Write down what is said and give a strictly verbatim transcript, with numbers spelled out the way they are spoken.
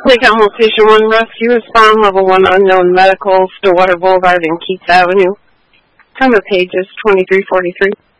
Lake Elmo Station one rescue is found level one unknown medical, Stillwater Boulevard and Keats Avenue. Time of page is twenty-three forty-three.